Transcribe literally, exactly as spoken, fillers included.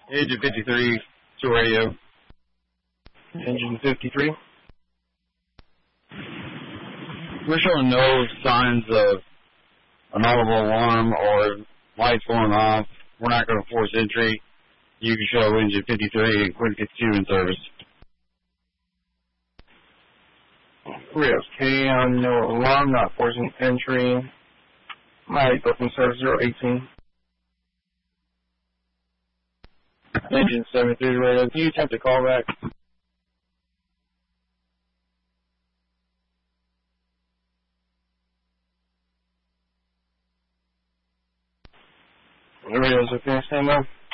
Engine fifty-three, to radio. Engine fifty-three. We're showing no signs of an audible alarm or lights going off. We're not going to force entry. You can show engine fifty-three and Quinn fifty-two in service. Okay, on no alarm, not forcing entry. My open service zero eighteen. Engine seventy-three radio, can you attempt a call back? The radio's okay, stand by.